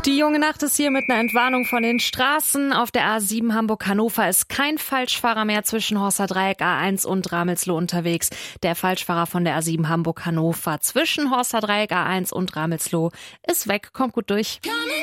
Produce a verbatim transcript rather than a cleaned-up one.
Die junge Nacht ist hier mit einer Entwarnung von den Straßen. Auf der A sieben Hamburg-Hannover ist kein Falschfahrer mehr zwischen Horster Dreieck A eins und Ramelsloh unterwegs. Der Falschfahrer von der A sieben Hamburg-Hannover zwischen Horster Dreieck A eins und Ramelsloh ist weg. Kommt gut durch.